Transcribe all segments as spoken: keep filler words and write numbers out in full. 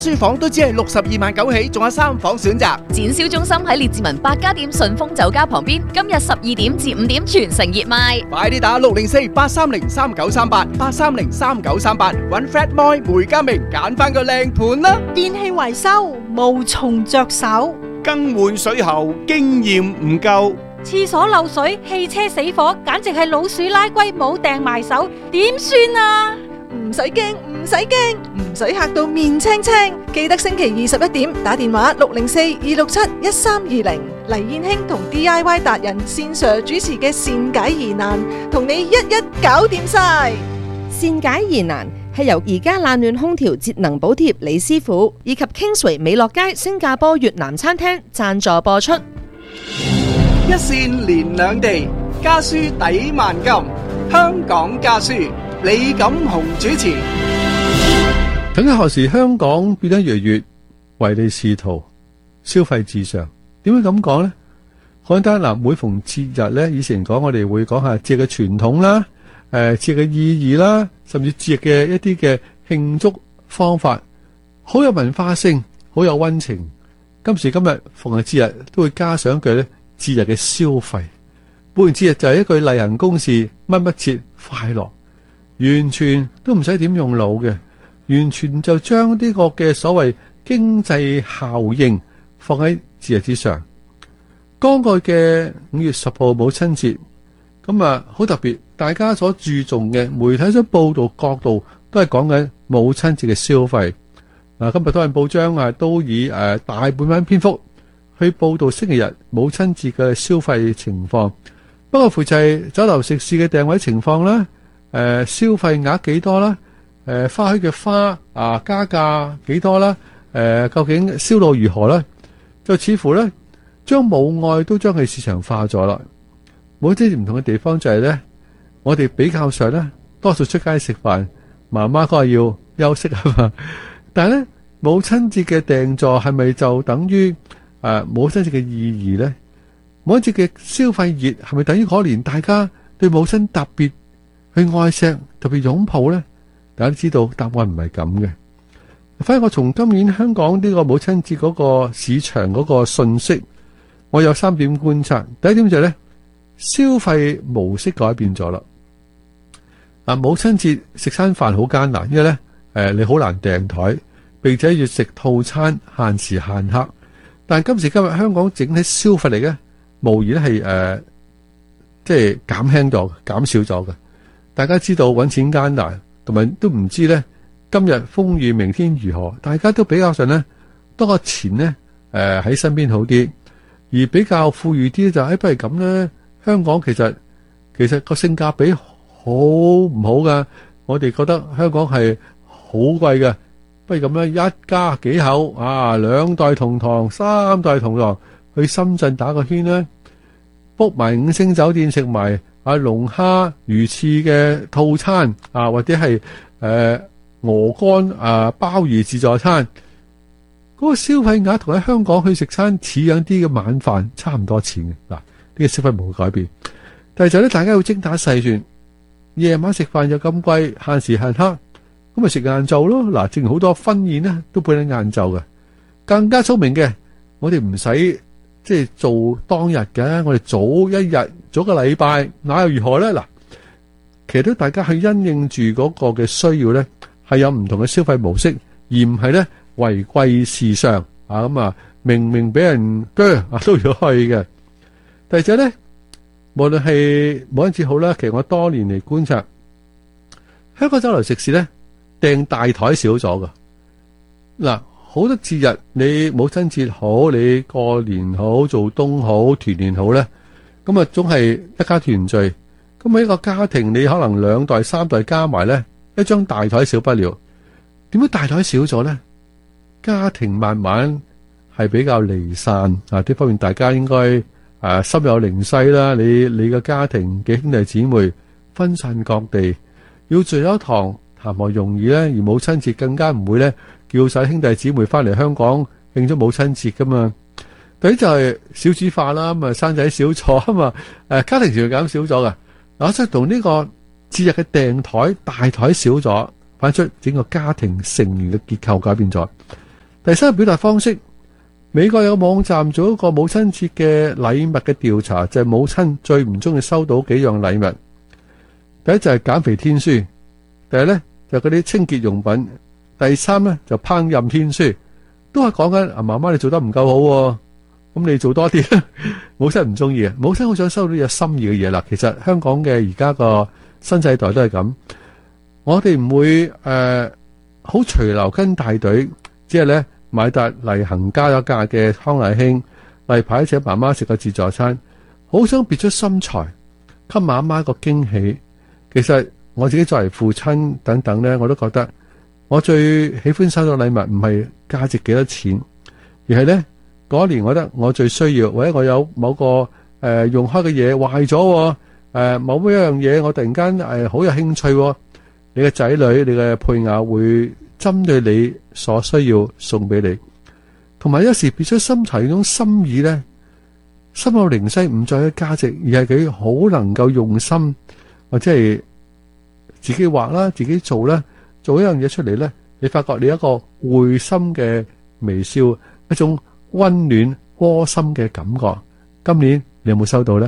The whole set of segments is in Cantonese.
書房都只係六十二萬九起，仲有三房選擇。 展銷中心喺列治文百家店順豐酒家旁邊，今日十二點至五點全城熱賣。 快啲打六零四八三零三九三八八三零三九三八，揾 Fred Moy 梅家明揀翻個靚盤啦。 電器維修無從着手， 更換水喉經驗唔夠， 廁所漏水、汽車死火，簡直係老鼠拉龜冇掟埋手，點算啊？ 唔使驚，唔使驚，唔使嚇到面青青。記得星期二十一點打電話六零四二六七一三二零，黎燕卿同 D I Y 達人線 Sir 主持嘅善解疑難，同你一一搞掂晒。 善解疑難係由而家冷暖空調節能補貼李師傅以及 Kingsway 美樂街新加坡越南餐廳贊助播出。 一線連兩地，家書抵萬金。香港家書，李錦雄主持。 近幾何時香港變得越嚟越唯利是圖、消費至上？點解咁講呢？好簡單嗱，每逢節日咧，以前講我哋會講下節日嘅傳統啦，誒、呃，節日嘅意義啦，甚至節日嘅一啲嘅慶祝方法，好有文化性，好有溫情。今時今日逢係節日都會加上一句咧，節日嘅消費。每年節日就係一句例行公事，乜乜節快樂，完全都唔使點用腦嘅，完全就將呢個嘅所謂經濟效應放喺節日之上。剛過嘅五月十號母親節，咁啊好特別，大家所注重嘅媒體所報道角度都係講緊母親節嘅消費。嗱，今日多份報章啊都以誒、呃、大半版篇幅去報道星期日母親節嘅消費情況。不過乎就係酒樓食肆嘅訂位情況啦，誒、呃、消費額幾多啦，誒、呃、花墟嘅花啊加價幾多啦，誒、呃、究竟銷路如何咧？就似乎咧將母愛都將佢市場化咗啦。冇啲唔同嘅地方就係咧，我哋比較上咧多數出街食飯，媽媽嗰日要休息啊嘛。但係咧母親節嘅訂座係咪就等於誒、呃、母親節嘅意義咧？母親節嘅消費熱係咪等於嗰年大家對母親特別去愛錫、特別擁抱咧？大家都知道答案唔係咁嘅。反而我從今年香港呢個母親節嗰個市場嗰個信息，我有三點觀察。第一點就係咧，消費模式改變咗啦。嗱，母親節食餐飯好艱難，因為咧誒你好難訂台，並且要食套餐，限時限刻。但係今時今日香港整體消費嚟嘅，無疑咧係誒，即係減輕咗、減少咗嘅。大家知道揾錢艱難，同埋都唔知咧今日風雨明天如何。大家都比較上咧多個錢咧誒喺身邊好啲，而比較富裕啲就誒、哎，不如咁咧。香港其實其實個性價比好唔好噶？我哋覺得香港係好貴嘅，不如咁咧，一家幾口啊，兩代同堂、三代同堂。去深圳打個圈啦 ，book 埋五星酒店食埋啊龍蝦魚翅嘅套餐啊，或者係誒鵝肝啊鮑魚自助餐，嗰、那個消費額同喺香港去食餐似樣啲嘅晚飯差唔多錢嘅。嗱，呢個消費冇改變，但係就咧大家要精打細算，夜晚食飯又咁貴，限時限刻，咁咪食晏晝咯。嗱，正如好多婚宴咧都配喺晏晝嘅，更加聰明嘅，我哋唔使。即係做當日嘅，我哋早一日、早個禮拜，那又如何咧？嗱，其實都大家去因應住嗰個嘅需要咧，係有唔同嘅消費模式，而唔係咧為貴時尚啊咁啊，明明俾人鋸啊都要去嘅。第二就咧，無論係母親節好啦，其實我多年嚟觀察，香港酒樓食肆咧訂大台少咗噶。嗱。好多節日，你母親節好，你過年好，做冬好，團年好咧，咁啊總係一家團聚。咁喺一個家庭，你可能兩代三代加埋咧，一張大台少不了。點解大台少咗咧？家庭慢慢係比較離散啊！呢方面大家應該啊心有靈犀啦。你你個家庭嘅兄弟姊妹分散各地，要聚一堂談何容易咧？而母親節更加唔會咧。叫晒兄弟姊妹翻嚟香港慶祝母親節噶嘛？第一就係少子化啦，咁啊生仔少咗啊嘛，誒家庭團聚減少咗噶。嗱，所以同呢個節日嘅訂台大台少咗，反映出整個家庭成員嘅結構改變咗。 第三個表達方式，美國有個網站做一個母親節嘅禮物嘅調查，就係母親最唔中意收到幾樣禮物。第一就係減肥天書，第二咧就嗰啲清潔用品，第三咧就烹飪天書，都係講緊啊媽媽你做得唔夠好，咁你做多啲啦。母親唔中意啊，母親好想收到有心意嘅嘢啦。其實香港嘅而家個新世代都係咁，我哋唔會誒好隨流跟大隊，只係咧買達例行加咗價嘅康乃馨，例牌請媽媽食個自助餐，好想別出心裁，給媽媽一個驚喜。其實我自己作為父親等等咧，我都覺得我最喜歡收到禮物唔係價值幾多錢，而係咧嗰年我覺得我最需要，或者我有某個誒、呃、用開嘅嘢壞咗，誒、呃、某一樣嘢我突然間誒好有興趣，你嘅仔女、你嘅配偶會針對你所需要送俾你，同埋有時別出心裁嗰種心意咧，心有靈犀唔在嘅價值，而係佢好能夠用心。或者係自己畫啦，自己做啦，做一樣嘢出嚟咧，你發覺你一個會心嘅微笑，一種溫暖窩心嘅感覺。今年你有冇收到呢？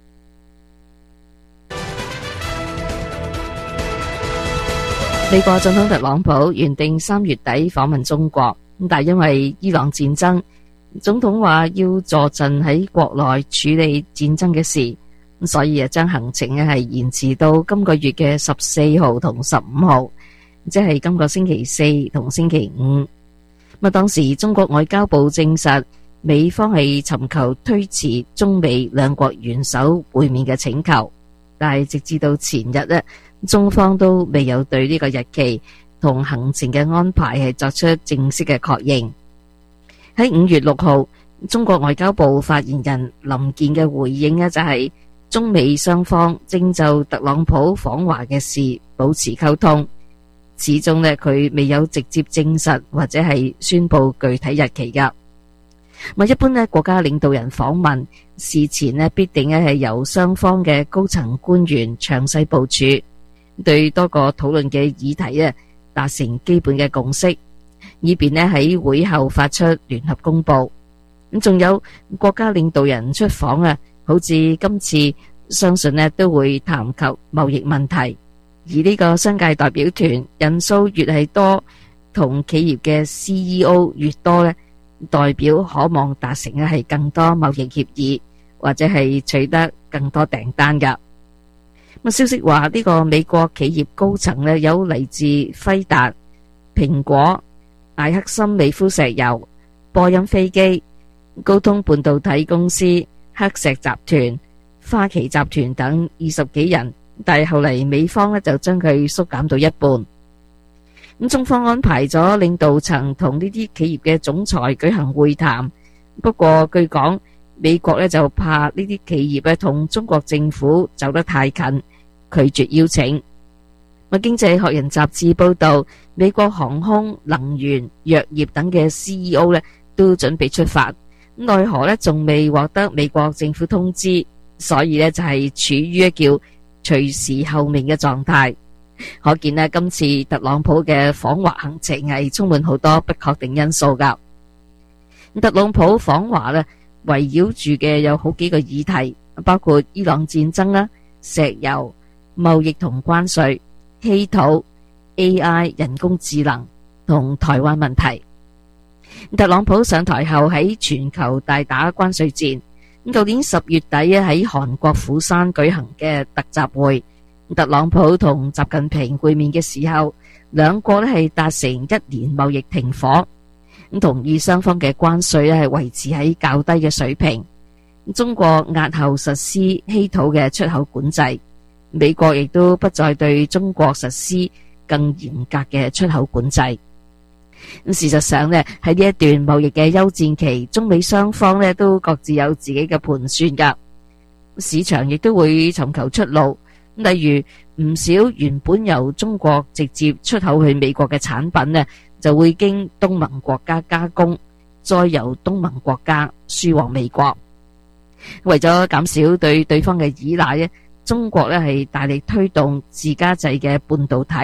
美國總統特朗普原定三月底訪問中國，但係因為伊朗戰爭，總統話要坐鎮喺國內處理戰爭嘅事。所以啊，將行程咧係延遲到今個月嘅十四號同十五號，即係今個星期四同星期五。咁當時中國外交部證實，美方係尋求推遲中美兩國元首會面嘅請求，但係直至到前日咧，中方都未有對呢個日期同行程嘅安排係作出正式嘅確認。喺五月六號，中國外交部發言人林健嘅回應咧就係、是。中美雙方正就特朗普訪華嘅事保持溝通，始終呢佢未有直接證實或者係宣布具體日期噶。咁一般呢國家領導人訪問事前呢必定係由雙方嘅高層官員詳細部署，對多個討論嘅議題啊達成基本嘅共識，以便呢喺會後發出聯合公佈。咁仲有國家領導人出訪啊。好似今次相信呢都會談及貿易問題，而呢個商界代表團人數越係多，同企業嘅 C E O 越多呢，代表渴望達成嘅係更多貿易協議，或者係取得更多訂單噶。咁消息話呢個美國企業高層呢有嚟自輝達、蘋果、埃克森美孚石油、波音飛機、高通半導體公司、黑石集團、花旗集團等二十幾人，但係後嚟美方呢就將佢縮減到一半。咁中方安排咗領導層同呢啲企業嘅總裁舉行會談，不過據講美國呢就怕呢啲企業咧同中國政府走得太近，拒絕邀請。《經濟學人》雜誌報道，美國航空、能源、藥業等嘅 C E O 呢都準備出發。奈何咧，仲未獲得美國政府通知，所以咧就係處於一叫隨時候命嘅狀態。可見咧，今次特朗普嘅訪華行程係充滿好多不確定因素噶。特朗普訪華咧，圍繞住嘅有好幾個議題，包括伊朗戰爭啦、石油、貿易同關稅、稀土、A I 人工智能同台灣問題。特朗普上台後喺全球大打關稅戰，咁舊年十月底喺韓國釜山舉行嘅特集會，特朗普同習近平會面嘅時候，兩國咧係達成一年貿易停火，咁同意雙方嘅關稅咧係維持喺較低嘅水平。中國押後實施稀土嘅出口管制，美國亦都不再對中國實施更嚴格嘅出口管制。咁事實上呢，喺呢一段貿易嘅休戰期，中美雙方呢都各自有自己嘅盤算噶。市場亦都會尋求出路，例如唔少原本由中國直接出口去美國嘅產品呢，就會經東盟國家加工，再由東盟國家輸往美國。為咗減少對對方嘅依賴呢，中國呢係大力推動自家製嘅半導體，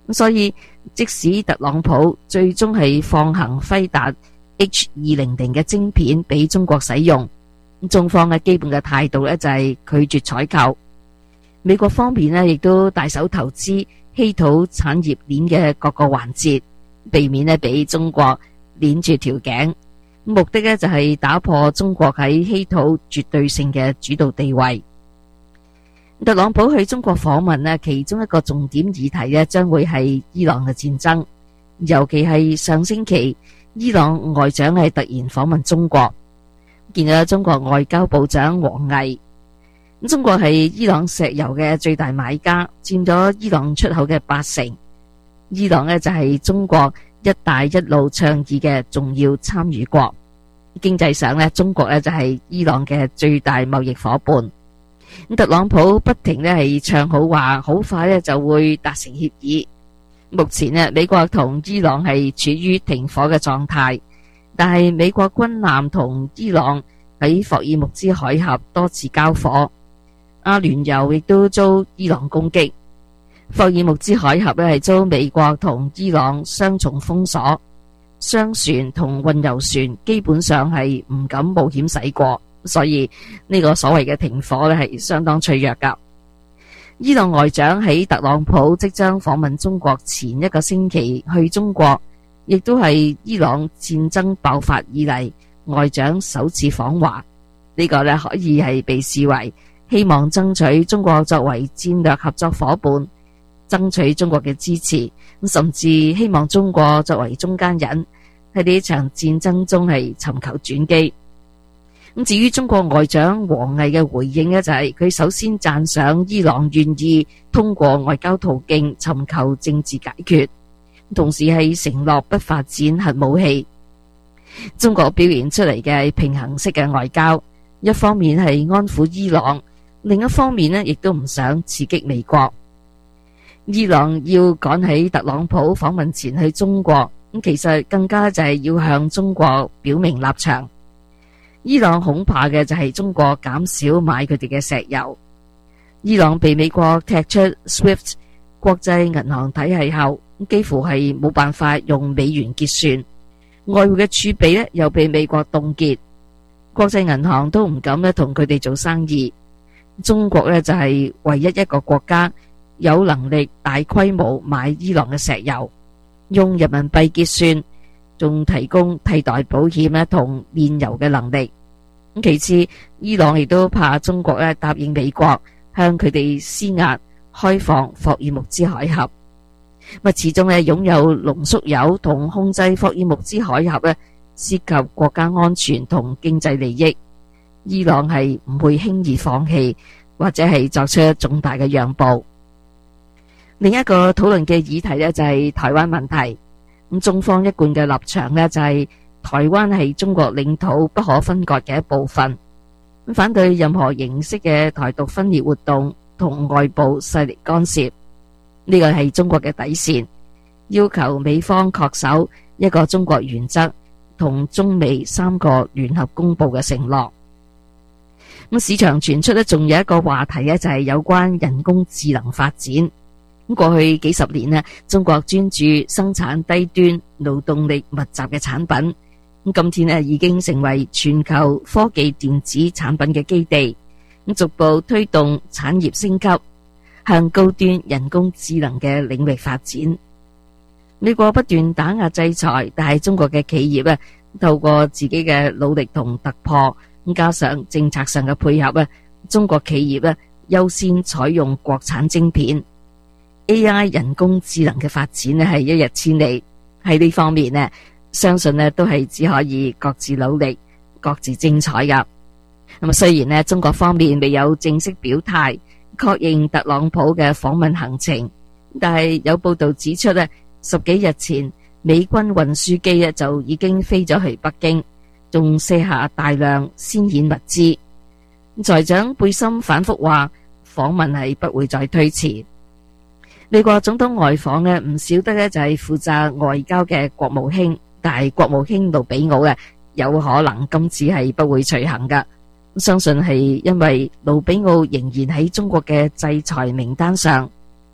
所以即使特朗普最終係放行輝達 H 二零零嘅晶片俾中國使用，中方嘅基本嘅態度咧就係拒絕採購。美國方面咧亦都大手投資稀土產業鏈嘅各個環節，避免咧俾中國鏈住條頸，目的咧就係打破中國喺稀土絕對性嘅主導地位。特朗普去中國訪問咧，其中一個重點議題咧將會係伊朗嘅戰爭，尤其係上星期伊朗外長係突然訪問中國，見到中國外交部長王毅。中國係伊朗石油嘅最大買家，佔咗伊朗出口嘅八成。伊朗呢就係中國一帶一路倡議嘅重要參與國，經濟上呢，中國呢就係伊朗嘅最大貿易夥伴。特朗普不停呢係唱好話，好快呢就會達成協議。目前呢，美國同伊朗係處於停火嘅狀態，但係美國軍艦同伊朗喺霍爾木茲海峽多次交火，阿聯酋亦都遭伊朗攻擊。霍爾木茲海峽呢係遭美國同伊朗雙重封鎖，商船同運油船基本上係唔敢冒險駛過，所以呢個所謂嘅停火呢係相當脆弱噶。伊朗外長喺特朗普即將訪問中國前一個星期去中國，亦都係伊朗戰爭爆發以嚟外長首次訪華。呢個呢可以係被視為希望爭取中國作為戰略合作夥伴，爭取中國嘅支持，甚至希望中國作為中間人喺呢場戰爭中係尋求轉機。咁至於中國外長王毅嘅回應呢，就係佢首先讚賞伊朗願意通過外交途徑尋求政治解決，同時係承諾不發展核武器。中國表現出嚟嘅平衡式嘅外交，一方面係安撫伊朗，另一方面呢亦都唔想刺激美國。伊朗要趕喺特朗普訪問前去中國，咁其實更加就係要向中國表明立場。伊朗恐怕嘅就係中國減少買佢哋嘅石油。伊朗被美國踢出 SWIFT 國際銀行體系後，幾乎係冇辦法用美元結算，外匯嘅儲備咧又被美國凍結，國際銀行都唔敢咧同佢哋做生意。中國咧就係唯一一個國家有能力大規模買伊朗嘅石油，用人民幣結算，仲提供替代保險咧同煉油嘅能力。咁其次，伊朗亦都怕中國咧答應美國向佢哋施壓開放霍爾木茲海峽。咁始終咧擁有濃縮鈾同控制霍爾木茲海峽咧涉及國家安全同經濟利益，伊朗係唔會輕易放棄或者係作出重大嘅讓步。另一個討論嘅議題咧就係台灣問題。咁中方一貫嘅立場咧就係台灣係中國領土不可分割嘅一部分，反對任何形式嘅台獨分裂活動同外部勢力干涉。呢個係中國嘅底線，要求美方恪守一個中國原則同中美三個聯合公佈嘅承諾。咁市場傳出咧仲有一個話題咧就係有關人工智能發展。咁過去幾十年咧，中國專注生產低端勞動力密集嘅產品，咁今天咧已經成為全球科技電子產品嘅基地，咁逐步推動產業升級，向高端人工智能嘅領域發展。美國不斷打壓制裁，但係中國嘅企業咧透過自己嘅努力同突破，咁加上政策上嘅配合咧，中國企業咧優先採用國產晶片。A I 人工智能嘅發展咧係一日千里，喺呢方面咧，相信咧都係只可以各自努力，各自精彩噶。咁啊，雖然咧中國方面未有正式表態確認特朗普嘅訪問行程，但係有報道指出咧，十幾日前美軍運輸機咧就已經飛咗去北京，仲卸下大量先遣物資。財長貝森反覆話，訪問係不會再推遲。美國總統外訪呢，唔少得呢就係負責外交嘅國務卿，但係國務卿盧比奧呢，有可能今次係不會隨行噶。相信係因為盧比奧仍然喺中國嘅制裁名單上，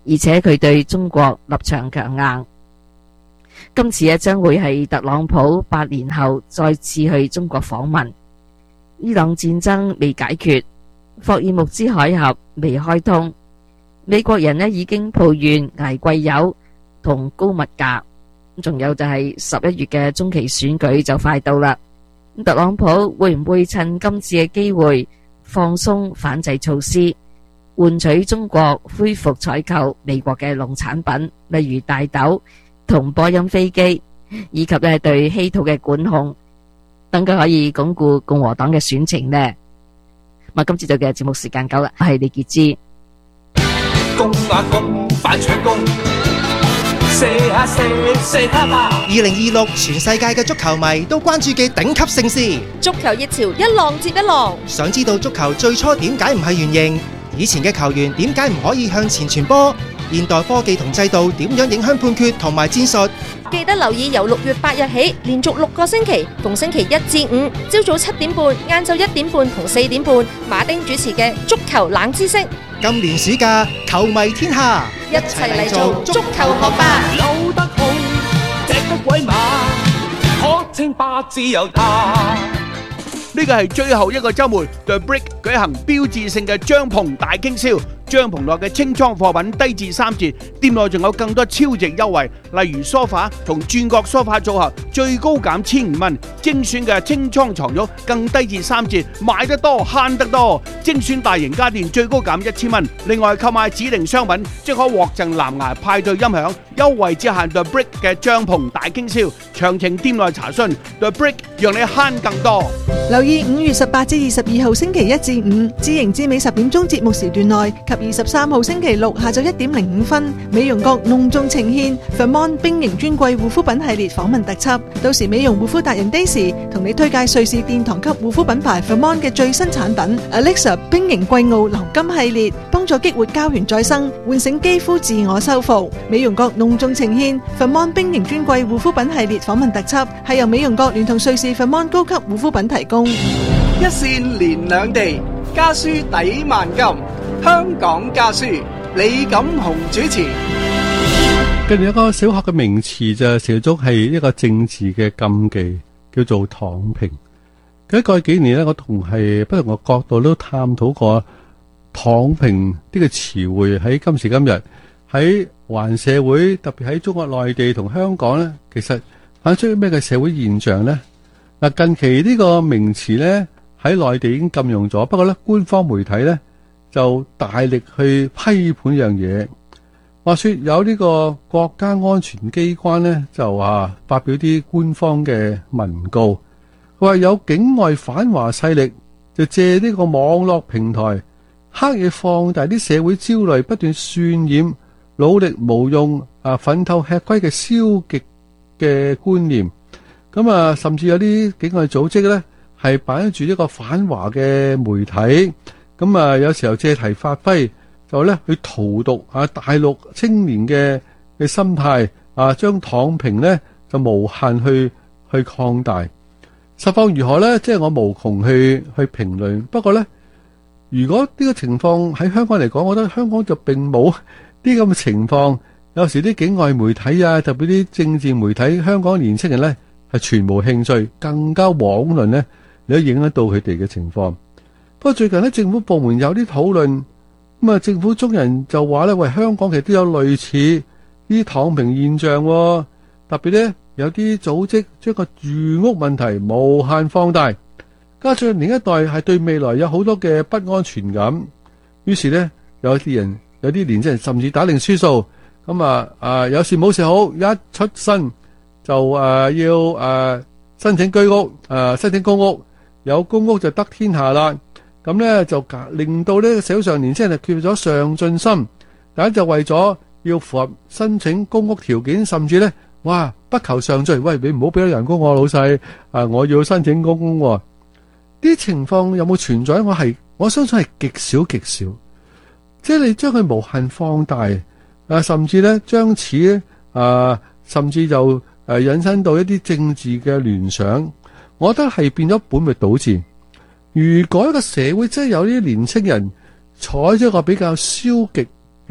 而且佢對中國立場強硬。今次啊，將會係特朗普八年後再次去中國訪問。伊朗戰爭未解決，霍爾木茲海峽未開通，美國人呢已經抱怨挨貴油同高物價，仲有就係十一月嘅中期選舉就快到啦。特朗普會唔會趁今次嘅機會放鬆反制措施，換取中國恢復採購美國嘅農產品，例如大豆同波音飛機，以及咧對稀土嘅管控，等佢可以鞏固共和黨嘅選情呢？咁今次就嘅節目時間夠啦，我係李潔芝。 攻啊攻，反搶攻，射下射，射下吧。二零二六全世界嘅足球迷都關注嘅頂級盛事， 足球熱潮一浪接一浪。 想知道足球最初點解唔係圓形？以前嘅球員點解唔可以向前傳波？現代科技同制度點樣影響判決同埋戰術？ 記得留意由六月八日起，連續六個星期，逢星期一至五，朝早七點半、晏晝一點半同四點半，馬丁主持嘅足球冷知識。 今年暑假，球迷天下， 一齊嚟做足球學霸。 扭得好，踢得鬼馬，可稱霸自由他。 呢個係最後一個週末 ，The Brick 舉行標誌性嘅帳篷大傾銷。帳篷內嘅清倉貨品低至三折，店內仲有更多超值優惠，例如梳化同轉角梳化組合最高減千五蚊，精選嘅清倉床褥更低至三折，買得多慳得多，精選大型家電最高減一千蚊。另外購買指定商品即可獲贈藍牙派對音響，優惠只限 The Brick 嘅帳篷大傾銷，詳情店內查詢。The Brick 讓你慳更多。 留意五月十八至二十二號星期一至五，至盈至美十點鐘節目時段內及二十三號星期六下晝一點零五分，美容閣隆重呈獻 Vermont 冰凝專櫃護膚品系列訪問特輯。到時美容護膚達人 Daisy 同你推介瑞士殿堂級護膚品牌 Vermont 嘅最新產品 Alexa 冰凝貴澳流金系列，幫助激活膠原再生，喚醒肌膚自我修復。美容閣隆重呈獻 Vermont 冰凝專櫃護膚品系列訪問特輯，係由美容閣聯同瑞士 Vermont 高級護膚品提供。 一線連兩地，家書抵萬金。香港家書，李錦雄主持。 近年有一個小學嘅名詞就成足係一個政治嘅禁忌，叫做躺平。喺過去幾年咧，我同係不同嘅角度都探討過躺平呢個詞彙喺今時今日喺華人社會，特別喺中國內地同香港咧，其實反映出咩嘅社會現象咧？嗱，近期呢個名詞咧喺內地已經禁用咗，不過咧官方媒體咧就大力去批判樣嘢。話說有呢個國家安全機關咧就啊發表啲官方嘅文告，佢話有境外反華勢力就借呢個網絡平台刻意放大啲社會焦慮，不斷渲染努力無用啊奮鬥吃虧嘅消極嘅觀念。咁啊，甚至有啲境外組織咧係擺住一個反華嘅媒體，咁啊有時候借題發揮，就咧去荼毒啊大陸青年嘅嘅心態啊，將躺平咧就無限去去擴大。實況如何咧？即係我無窮去去評論。不過咧，如果呢個情況喺香港嚟講，我覺得香港就並冇啲咁嘅情況。有時啲境外媒體啊，特別啲政治媒體，香港年輕人咧係全無興趣，更加妄論咧，你都影響到佢哋嘅情況。不過最近咧，政府部門有啲討論，咁啊，政府中人就話咧，喂，香港其實都有類似啲躺平現象，特別咧有啲組織將個住屋問題無限放大，加上年一代係對未來有好多嘅不安全感，於是咧有啲人有啲年輕人甚至打定輸數，咁啊啊有事冇事好，一出身就誒、呃、要誒、呃、申請居屋，誒、呃、申請公屋，有公屋就得天下啦。咁咧就令到呢社會上年輕人缺咗上進心，大家就為咗要符合申請公屋條件，甚至咧哇不求上進，喂，你唔好俾咗人工我老細，啊我要申請公屋，呢啲情況有冇存在？我係我相信係極少極少，即係你將佢無限放大，啊甚至咧將此啊甚至就。誒，引申到一啲政治嘅聯想，我覺得係變咗本末倒置。如果一個社會真係有啲年青人採咗一個比較消極嘅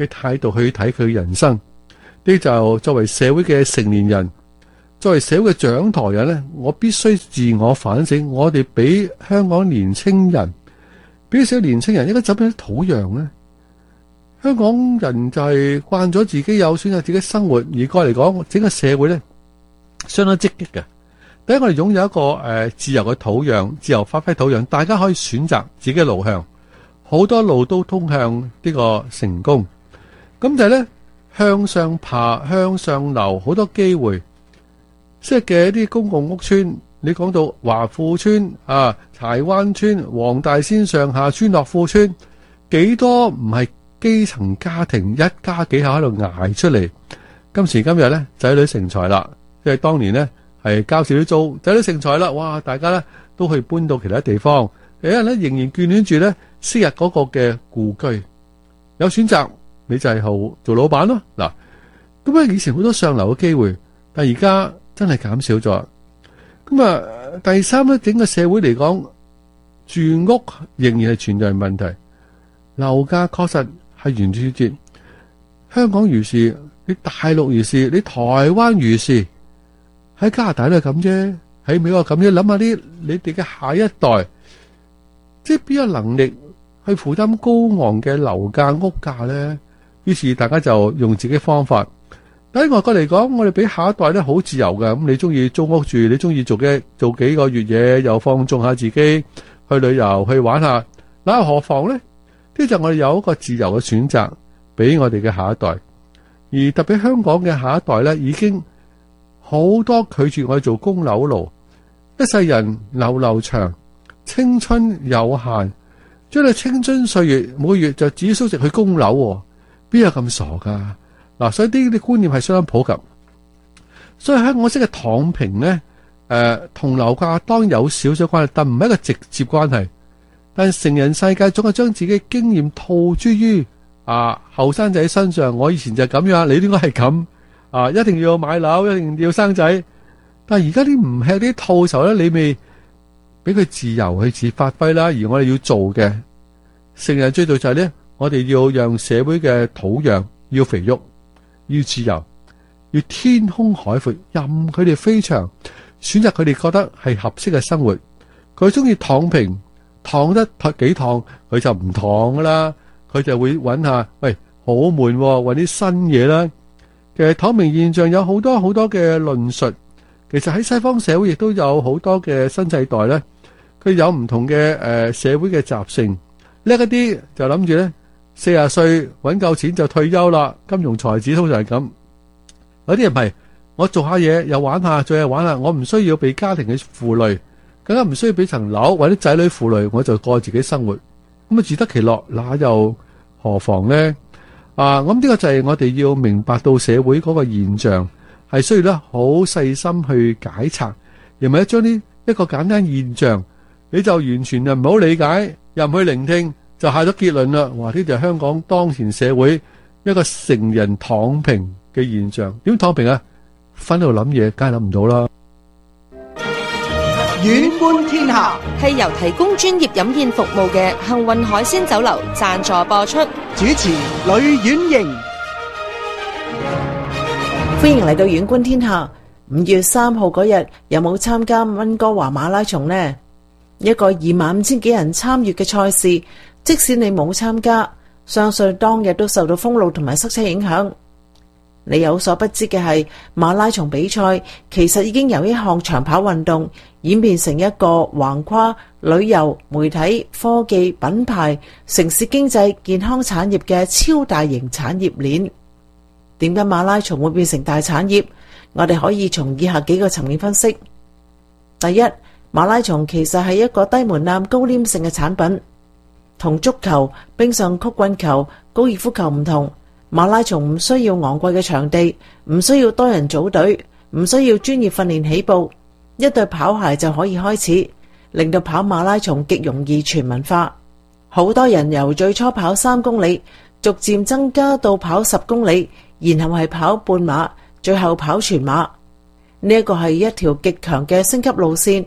嘅態度去睇佢人生。呢就作為社會嘅成年人，作為社會嘅掌舵人呢，我必須自我反省。我哋俾香港年青人，俾少年青人應該怎樣土壤呢？香港人就係慣咗自己有選擇自己生活，而過嚟講，整個社會呢相當積極嘅。第一，我哋擁有一個誒、呃、自由嘅土壤，自由發揮土壤，大家可以選擇自己嘅路向，好多路都通向呢個成功。咁就係咧。向上爬，向上流，好多機會。即係嘅一啲公共屋邨，你講到華富邨啊、柴灣邨、黃大仙上下邨、樂富邨，幾多唔係基層家庭一家幾口喺度捱出嚟？今時今日咧，仔女成才啦，即係當年咧係交少啲租，仔女成才啦，哇！大家咧都可以搬到其他地方，有人咧仍然眷戀住咧昔日嗰個嘅故居，有選擇。你就係好做老闆咯。嗱，咁啊以前好多上流嘅機會，但係而家真係減少咗。咁啊，第三咧，整個社會嚟講，住屋仍然係存在問題，樓價確實係沿住跌。香港如是，你大陸如是，你台灣如是，喺加拿大都係咁啫，喺美國咁啫。諗下啲你哋嘅下一代，即係邊有能力去負擔高昂嘅樓價屋價咧？於是大家就用自己方法。但喺外國嚟講，我哋俾下一代咧好自由嘅。咁你中意租屋住，你中意做嘅做幾個月嘢，又放縱下自己去旅遊去玩下，那又何妨呢？呢就我哋有一個自由嘅選擇俾我哋嘅下一代。而特別香港嘅下一代咧，已經好多拒絕我哋做供樓奴，一世人流流長，青春有限，將你青春歲月每個月就只數值去供樓。邊有咁傻噶？嗱，所以呢啲觀念係相當普及。所以香港式嘅躺平咧，誒、呃，同樓價當然有少少關係，但唔係一個直接關係。但係成人世界總係將自己嘅經驗套諸於啊後生仔身上。我以前就係咁樣，你應該係咁啊，一定要買樓，一定要生仔。但係而家啲唔吃啲套時候咧，你未俾佢自由去自發揮啦。而我哋要做嘅成人追求就係咧。我哋要讓社會嘅土壤要肥沃，要自由，要天空海闊，任佢哋飛翔，選擇佢哋覺得係合適嘅生活。佢中意躺平，躺得幾躺，佢就唔躺噶啦，佢就會揾下，喂，好悶，揾啲新嘢啦。其實躺平現象有好多好多嘅論述，其實喺西方社會亦都有好多嘅新世代咧，佢有唔同嘅誒、呃、社會嘅習性，叻一啲就諗住咧。四十歲搵夠錢就退休啦，金融才子通常係咁。有啲人唔係，我做下嘢又玩下，做下玩下，我唔需要被家庭嘅負累，更加唔需要俾層樓或者仔女負累，我就過自己生活，咁啊自得其樂，那又何妨呢？啊，咁呢個就係我哋要明白到社會嗰個現象，係需要咧好細心去解拆，而唔係將呢一個簡單現象，你就完全就唔好理解，又唔去聆聽。就下咗結論啦！哇，呢就係香港當前社會一個成人躺平嘅現象。點躺平啊？瞓喺度諗嘢，梗係諗唔到啦。 遠觀天下係由提供專業飲宴服務嘅幸運海鮮酒樓贊助播出。 主持呂婉瑩， 歡迎嚟到遠觀天下。五月三號嗰日有冇參加溫哥華馬拉松呢？一個二萬五千幾人參與嘅賽事。即使你冇參加，相信當日都受到封路同埋塞車影響。你有所不知嘅係，馬拉松比賽其實已經由一項長跑運動演變成一個橫跨旅遊、媒體、科技、品牌、城市經濟、健康產業嘅超大型產業鏈。點解馬拉松會變成大產業？我哋可以從以下幾個層面分析。第一，馬拉松其實係一個低門檻、高黏性嘅產品。同足球、冰上曲棍球、高爾夫球唔同，馬拉松唔需要昂貴嘅場地，唔需要多人組隊，唔需要專業訓練起步，一對跑鞋就可以開始，令到跑馬拉松極容易全民化。好多人由最初跑三公里，逐漸增加到跑十公里，然後係跑半馬，最後跑全馬。呢一個係一條極強嘅升級路線，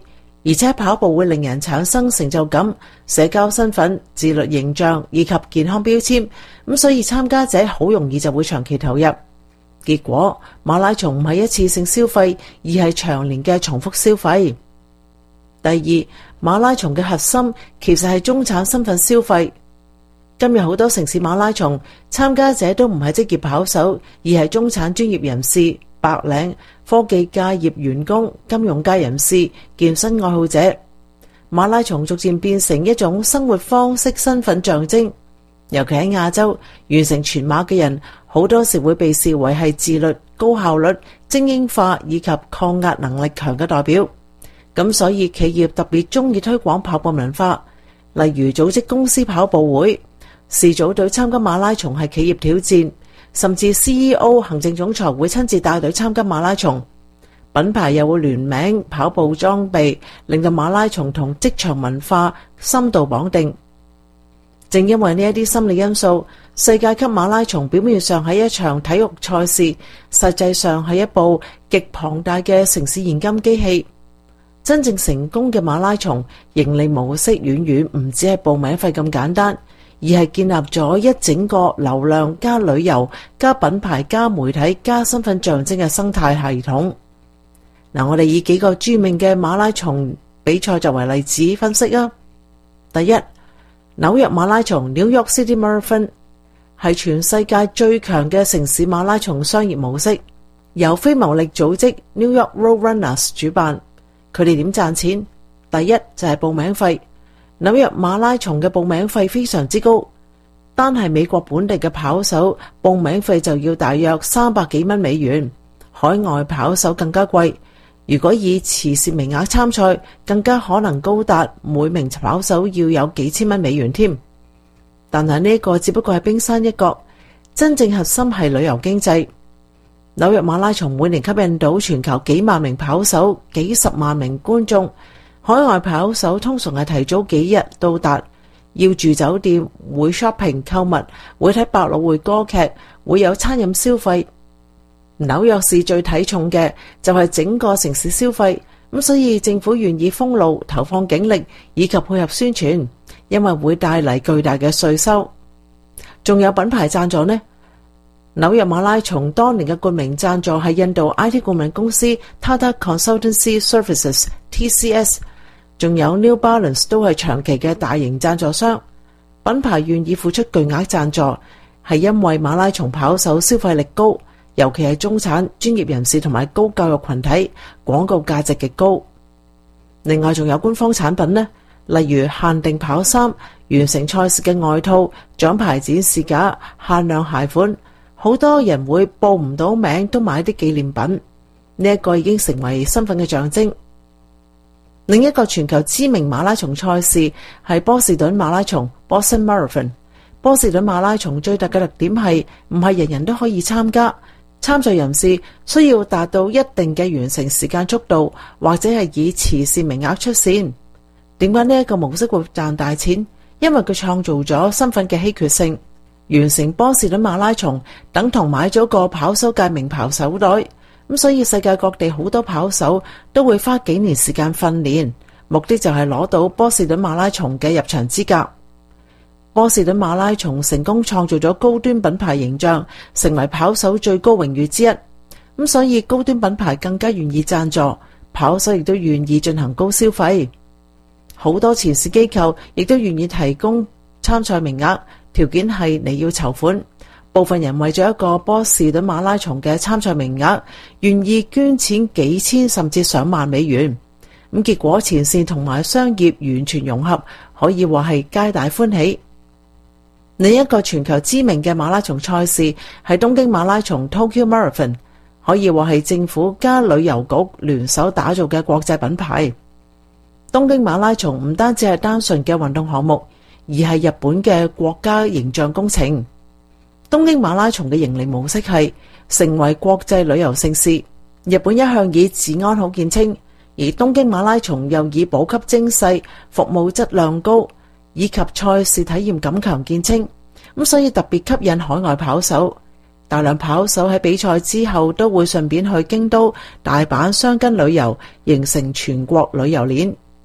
而且跑步會令人產生成就感、社交身份、自律形象以及健康標籤，咁所以參加者好容易就會長期投入。結果馬拉松唔係一次性消費，而係長年嘅重複消費。第二，馬拉松嘅核心其實係中產身份消費。今日好多城市馬拉松參加者都唔係職業跑手，而係中產專業人士、白領、科技界業員工、金融界人士、健身愛好者。馬拉松逐漸變成一種生活方式身份象徵，尤其喺亞洲，完成全馬嘅人好多時會被視為係自律、高效率、精英化以及抗壓能力強嘅代表。咁所以企業特別中意推廣跑步文化，例如組織公司跑步會，事組隊參加馬拉松係企業挑戰，甚至 C E O 行政總裁會親自帶隊參加馬拉松。品牌又會聯名跑步裝備，令到馬拉松同職場文化深度綁定。正因為呢一啲心理因素，世界級馬拉松表面上係一場體育賽事，實際上係一部極龐大嘅城市現金機器。真正成功嘅馬拉松盈利模式遠遠唔止係報名費咁簡單，而係建立咗一整個流量加旅遊加品牌加媒體加身份象徵嘅生態系統。嗱，我哋以幾個著名嘅馬拉松比賽作為例子分析啊。第一，紐約馬拉松 New York City Marathon 係全世界最強嘅城市馬拉松商業模式，由非牟利組織 New York Road Runners 主辦。佢哋點賺錢？第一就係報名費。紐約馬拉松嘅報名費非常之高，單係美國本地嘅跑手報名費就要大約三百幾蚊美元，海外跑手更加貴。如果以慈善名額參賽，更加可能高達每名跑手要有幾千蚊美元添。但係呢個只不過係冰山一角，真正核心係旅遊經濟。紐約馬拉松每年吸引到全球幾萬名跑手、幾十萬名觀眾。海外跑手通常係提早幾日到達，要住酒店，會 shopping 購物，會睇百老匯歌劇，會有餐飲消費。紐約市最睇重嘅就係整個城市消費，咁所以政府願意封路、投放警力以及配合宣傳，因為會帶嚟巨大嘅稅收。仲有品牌贊助呢？紐約馬拉松當年嘅冠名贊助係印度 I T 顧問公司 Tata Consultancy Services T C S， 仲有 New Balance 都係長期嘅大型贊助商。品牌願意付出巨額贊助，係因為馬拉松跑手消費力高，尤其係中產、專業人士同埋高教育群體，廣告價值極高。另外仲有官方產品呢，例如限定跑衫、完成賽事嘅外套、獎牌展示架、限量鞋款。好多人會報唔到名都買啲紀念品，呢一個已經成為身份嘅象徵。另一個全球知名馬拉松賽事係波士頓馬拉松 Boston Marathon。波士頓馬拉松最大嘅特點係唔係人人都可以參加，參賽人士需要達到一定嘅完成時間速度，或者係以慈善名額出線。點解呢一個模式會賺大錢？因為佢創造咗身份嘅稀缺性。完成波士頓馬拉松等同買咗個跑手界名牌手袋，咁所以世界各地好多跑手都會花幾年時間訓練，目的就係攞到波士頓馬拉松嘅入場資格。波士頓馬拉松成功創造咗高端品牌形象，成為跑手最高榮譽之一，咁所以高端品牌更加願意贊助，跑手亦都願意進行高消費。好多慈善機構亦都願意提供參賽名額，條件係你要籌款。部分人為咗一個波士頓馬拉松嘅參賽名額，願意捐錢幾千甚至上萬美元。咁結果前線同埋商業完全融合，可以話係皆大歡喜。另一個全球知名嘅馬拉松賽事係東京馬拉松 Tokyo Marathon， 可以話係政府加旅遊局聯手打造嘅國際品牌。東京馬拉松唔單止係單純嘅運動項目，而係日本嘅國家形象工程。東京馬拉松嘅盈利模式係成為國際旅遊盛事。日本一向以治安好見稱，而東京馬拉松又以補給精細、服務質量高以及賽事體驗感強見稱。咁所以特別吸引海外跑手。大量跑手喺比賽之後都會順便去京都、大阪、箱根旅遊，形成全國旅遊鏈。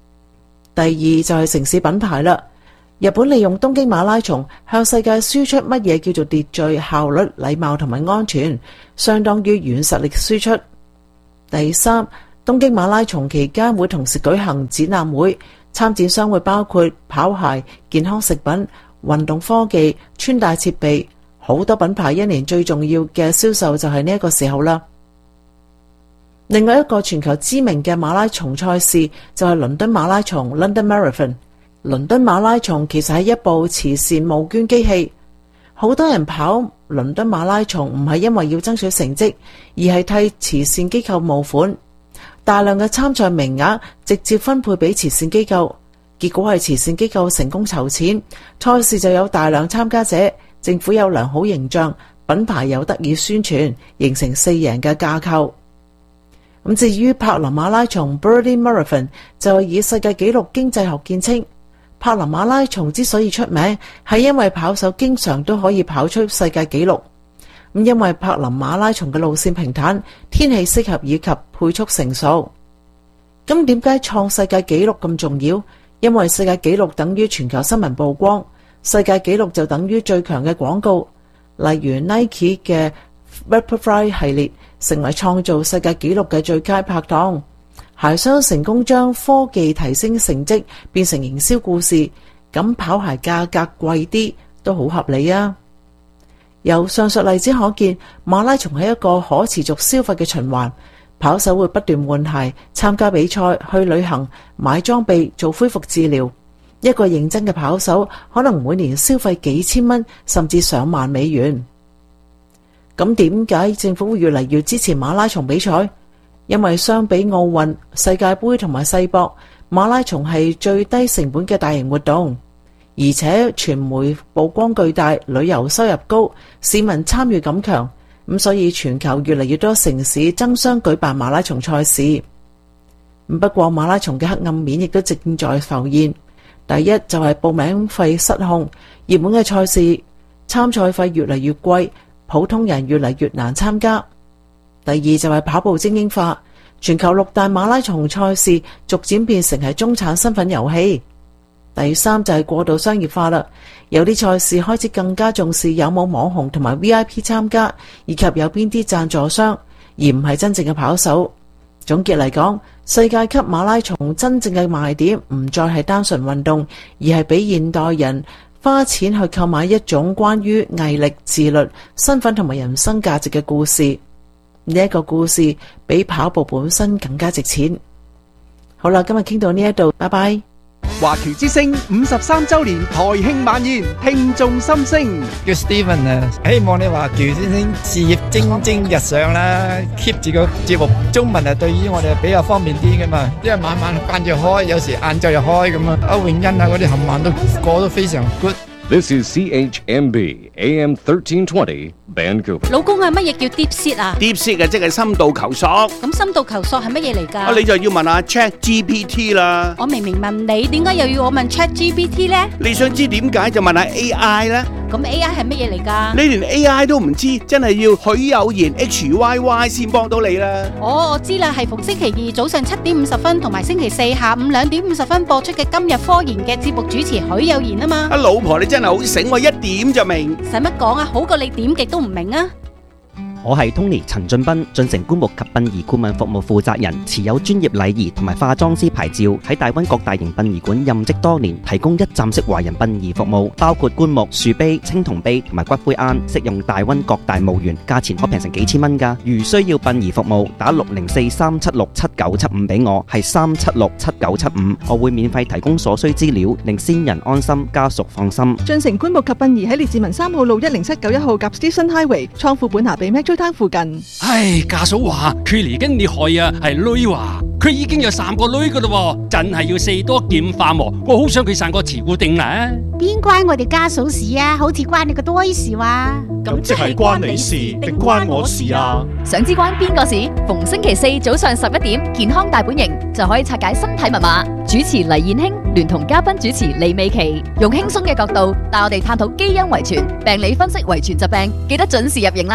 第二就係城市品牌啦。日本利用東京馬拉松向世界輸出乜嘢叫做秩序、效率、禮貌同埋安全，相當於軟實力輸出。第三，東京馬拉松期間會同時舉行展覽會，參展商會包括跑鞋、健康食品、運動科技、穿戴設備，好多品牌一年最重要嘅銷售就係呢一個時候啦。另外一個全球知名嘅馬拉松賽事就係倫敦馬拉松 （London Marathon）。倫敦馬拉松其實係一部慈善募捐機器，好多人跑倫敦馬拉松唔係因為要爭取成績，而係替慈善機構募款。大量嘅參賽名額直接分配俾慈善機構，結果係慈善機構成功籌錢，賽事就有大量參加者，政府有良好形象，品牌又得以宣傳，形成四贏嘅架構。咁至於柏林馬拉松 Berlin Marathon 就係以世界紀錄經濟學見稱。柏林馬拉松之所以出名，係因為跑手經常都可以跑出世界紀錄。咁因為柏林馬拉松嘅路線平坦，天氣適合以及配速成熟。咁點解創世界紀錄咁重要？因為世界紀錄等於全球新聞曝光，世界紀錄就等於最強嘅廣告。例如 Nike 嘅 Vaporfly 系列成為創造世界紀錄嘅最佳拍檔。鞋商成功將科技提升成績變成營銷故事，咁跑鞋價格貴啲都好合理啊！由上述例子可見，馬拉松係一個可持續消費嘅循環，跑手會不斷換鞋、參加比賽、去旅行、買裝備、做恢復治療。一個認真嘅跑手可能每年消費幾千蚊，甚至上萬美元。咁點解政府會越嚟越支持馬拉松比賽？因為相比奧運、世界盃同埋世博，馬拉松係最低成本嘅大型活動，而且傳媒曝光巨大，旅遊收入高，市民參與感強，咁所以全球越嚟越多城市爭相舉辦馬拉松賽事。不過馬拉松嘅黑暗面亦都正在浮現。第一就係報名費失控，熱門嘅賽事參賽費越嚟越貴，普通人越嚟越難參加。第二就係跑步精英化，全球六大馬拉松賽事逐漸變成係中產身份遊戲。第三就係過度商業化啦，有啲賽事開始更加重視有冇網紅同埋 V I P 參加，以及有邊啲贊助商，而唔係真正嘅跑手。總結嚟講，世界級馬拉松真正嘅賣點唔再係單純運動，而係俾現代人花錢去購買一種關於毅力、自律、身份同埋人生價值嘅故事。呢一個故事比跑步本身更加值錢。好啦，今日傾到呢一度，拜拜。 華僑之聲五十三周年台慶晚宴，聽眾心聲。 叫 Steven 啊，希望你華僑先生事業蒸蒸日上啦 ，keep 住個節目中文啊，對於我哋比較方便啲噶嘛，因為晚晚間住開，有時晏晝又開咁啊。歐永欣啊嗰啲冚唪唥都過得非常 good。 This is C H M B A M thirteen twenty Vancouver。 老公係乜嘢叫 deep sea 啊 ？deep sea 嘅即係深度求索。 咁深度求索係乜嘢嚟㗎？ 啊，你就要問下 Chat G P T 啦。 我明明問你，點解又要我問 Chat G P T 咧？ 你想知點解就問下 A I 啦。 咁 A I 係乜嘢嚟㗎？ 你連 A I 都唔知，真係要許有言 H Y Y 先幫到你啦。 哦，我知啦，係逢星期二早上七點五十分同埋星期四下午兩點五十分播出嘅今日科研嘅節目主持許有言啊嘛。 啊，老婆你真係好醒喎，一點就明。 使乜講啊？好過你點極都唔明啊！ 我係 Tony 陳俊斌，進城棺木及殯儀顧問服務負責人，持有專業禮儀同埋化妝師牌照，喺大灣各大型殯儀館任職多年，提供一站式華人殯儀服務，包括棺木、樹碑、青銅碑同埋骨灰龕，適用大灣各大墓園，價錢可平成幾千蚊㗎。如需要殯儀服務，打六零四三七六七九七五俾我，係三七六七九七五，我會免費提供所需資料，令先人安心，家屬放心。 進城棺木及殯儀喺列治文三號路一零七九一號及 Station Highway 倉庫本下比 Metro Town 附近。 唉，家嫂話佢嚟緊你害啊，係女話佢已經有三個女噶啦，真係要四多劍化喎。我好想佢生個慈固定啦。 邊關我哋家嫂事啊？好似關你個多事話。 咁即係關你事定關我事啊？ 想知關邊個事？逢星期四早上十一點，健康大本營就可以拆解身體密碼。主持黎燕卿聯同嘉賓主持李美琪，用輕鬆嘅角度帶我哋探討基因遺傳、病理分析遺傳疾病，記得準時入營啦。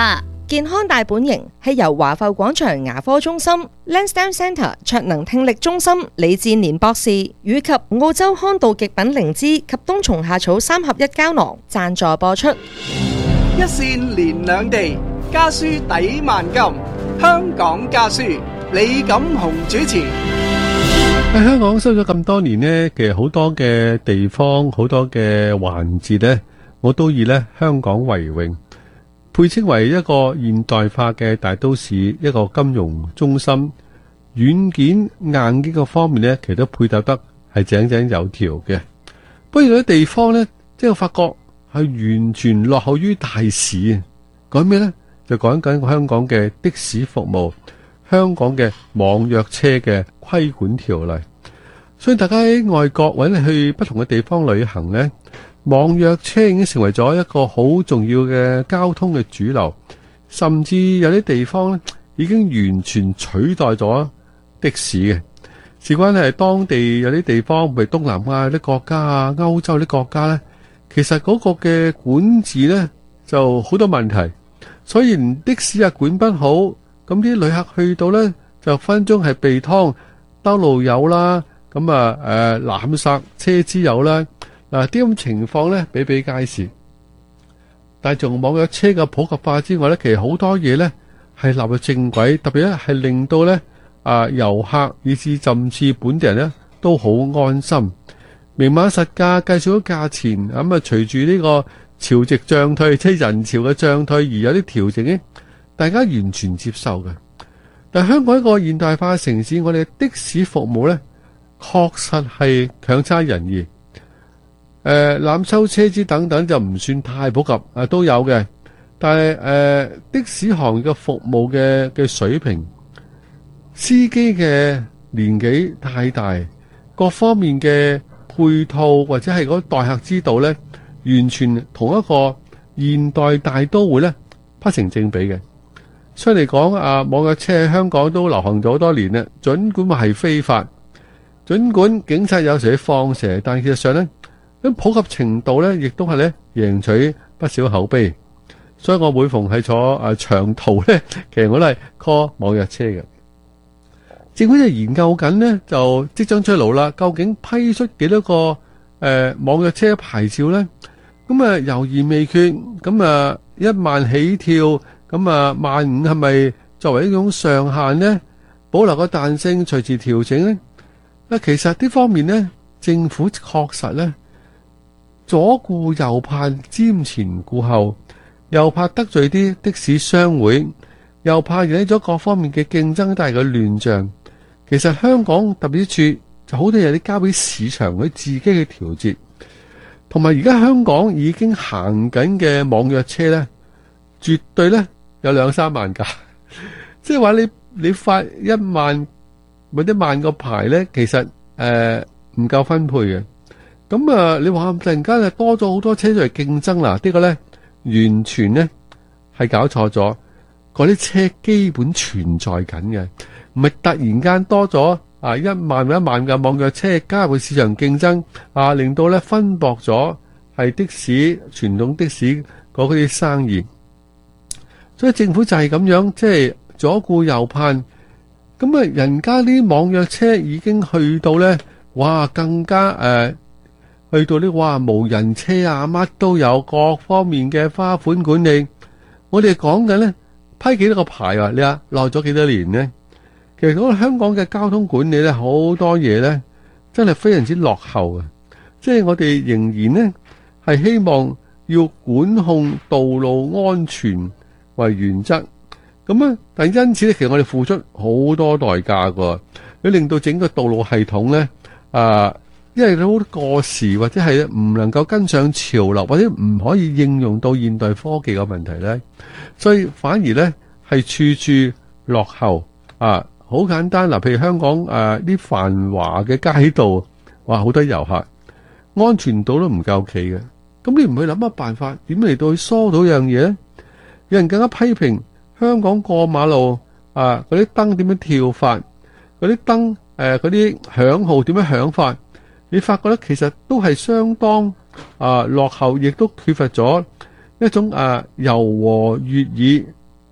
健康大本營係由華埠廣場牙科中心、Lansdowne Centre 卓能聽力中心李志年博士以及澳洲康道極品靈芝及冬蟲夏草三合一膠囊贊助播出。 一線連兩地，家書抵萬金。香港家書，李錦雄主持。 喺香港收咗咁多年呢，其實好多嘅地方、好多嘅環節呢，我都以呢香港為榮，配稱為一個現代化嘅大都市，一個金融中心。軟件、硬件嘅方面呢，其實都配搭得係井井有條嘅。不過有啲地方呢，即係我發覺係完全落後於大市。講咩呢？就講緊香港嘅的士服務，香港嘅網約車嘅規管條例。所以大家喺外國或者去不同嘅地方旅行呢，網約車已經成為咗一個好重要嘅交通嘅主流，甚至有啲地方呢已經完全取代咗的士嘅。事關係當地有啲地方，譬如東南亞啲國家啊、歐洲啲國家呢，其實嗰個嘅管治呢就好多問題。所以連的士啊管不好，咁啲旅客去到呢，就分鐘係被劏兜路友啦，咁啊誒濫殺車資友啦，嗱啲咁情況呢比比皆是。但係從網約車嘅普及化之外呢，其實好多嘢呢係納入正軌，特別咧係令到呢啊遊客以至甚至本地人呢都好安心，明碼實價計算咗價錢，咁啊隨住呢個潮汐漲退，即係人潮嘅漲退而有啲調整咧，大家完全接受嘅。但香港一個現代化城市，我哋的士服務咧，確實係強差人意。誒、呃，濫收車資等等就唔算太普及，啊都有嘅。但係誒、呃、的士行業嘅服務嘅嘅水平，司機嘅年紀太大，各方面嘅配套或者係嗰待客之道咧，完全同一個現代大都會咧不成正比嘅。所以嚟講啊，網約車喺香港都流行咗好多年啦。儘管話係非法，儘管警察有時去放蛇，但係事實上咧，咁普及程度咧，亦都係咧贏取不少口碑。所以我每逢係坐啊長途咧，其實我都係 call 網約車嘅。政府就研究緊咧，就即將出爐啦。究竟批出幾多個誒、呃、網約車牌照咧？咁啊猶豫未決，咁啊一萬起跳，咁啊萬五係咪作為一種上限呢？保留個彈性，隨時調整呢？啊，其實呢方面呢，政府確實呢左顧右盼，瞻前顧後，又怕得罪啲的士商會，又怕引起咗各方面嘅競爭帶嚟嘅亂象。其實香港特別之處就好多嘢，你交俾市場佢自己去調節。同埋而家香港已經行緊嘅網約車咧，絕對咧有兩三萬架，即係話你你發一萬或者萬個牌咧，其實誒唔夠分配嘅。咁啊，你話突然間啊多咗好多車嚟競爭啦，呢個咧完全咧係搞錯咗。嗰啲車基本存在緊嘅，唔係突然間多咗。啊！一萬一萬嘅網約車加入市場競爭，啊，令到咧分薄咗係的士傳統的士嗰啲生意。所以政府就係咁樣，即係左顧右盼。咁啊，人家啲網約車已經去到咧，哇，更加誒、呃，去到啲哇無人車啊，乜都有，各方面嘅花款管理。我哋講緊咧批幾多個牌啊？你話耐咗幾多年呢？其實嗰個香港嘅交通管理咧，好多嘢咧，真係非常之落後嘅。即係我哋仍然呢係希望要管控道路安全為原則。咁啊，但因此咧，其實我哋付出好多代價㗎，你令到整個道路系統咧，啊，因為好多過時或者係唔能夠跟上潮流，或者唔可以應用到現代科技嘅問題咧，所以反而咧係處處落後啊。好簡單嗱，譬如香港誒啲、呃、繁華嘅街道，哇，好多遊客，安全度都唔夠企嘅。咁你唔去諗乜辦法，點嚟到去疏到樣嘢咧？有人更加批評香港過馬路啊，嗰啲燈點樣跳法，嗰啲燈誒嗰啲響號點樣響法？你發覺咧，其實都係相當啊落後，亦都缺乏咗一種啊柔和悅耳、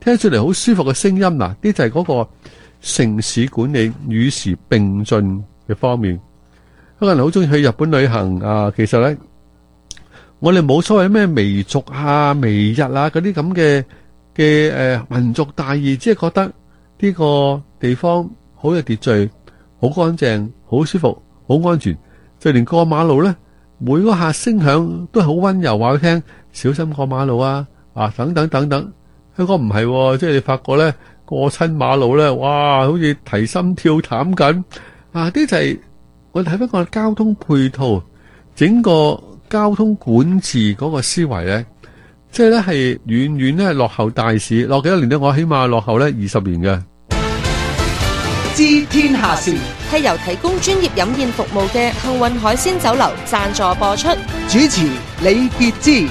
聽出嚟好舒服嘅聲音嗱，呢就係嗰個城市管理與時並進嘅方面。香港人好中意去日本旅行啊，其實咧我哋冇所謂咩微俗啊、微日啊嗰啲咁嘅嘅誒民族大義，只係覺得呢個地方好有秩序、好乾淨、好舒服、好安全，就連過馬路咧，每個下聲響都係好溫柔，話佢聽小心過馬路啊，啊等等等等。香港唔係喎，即係你發覺咧過親馬路咧，哇，好似提心跳膽緊啊！啲就係我哋睇翻個交通配套，整個交通管治嗰個思維咧，即係咧係遠遠咧落後大市，落幾多年咧？我起碼落後咧二十年嘅。 知天下事係由提供專業飲宴服務嘅幸運海鮮酒樓贊助播出， 主持李傑之。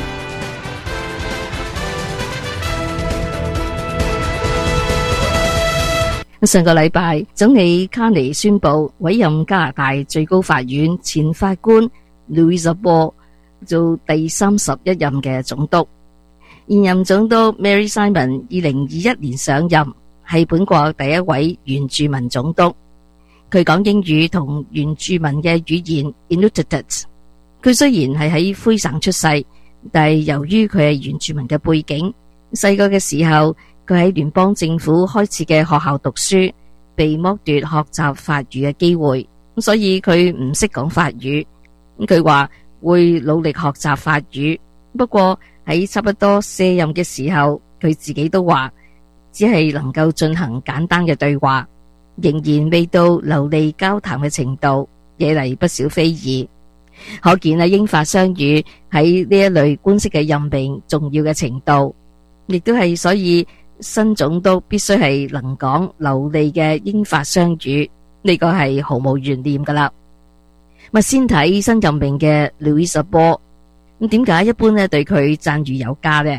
上個禮拜，總理卡尼宣布委任加拿大最高法院前法官 Louise Arbour 做第三十一任嘅總督。現任總督 Mary Simon 二零二一年上任，係本國第一位原住民總督。佢講英語同原住民嘅語言 Inuktitut。佢雖然係喺魁省出世，但係由於佢係原住民嘅背景，細個嘅時候，佢喺聯邦政府開設嘅學校讀書，被剝奪學習法語嘅機會，所以佢唔識講法語。佢話會努力學習法語，不過喺差不多卸任嘅時候，佢自己都話只係能夠進行簡單嘅對話，仍然未到流利交談嘅程度，惹嚟不少非議。可見啊，英法雙語喺呢一類官式嘅任命重要嘅程度，亦都係所以新總督必須係能講流利嘅英法雙語，呢個係毫無懸念噶啦。咪先睇新任命嘅 Louise Arbour，咁點解一般咧對佢讚譽有加呢？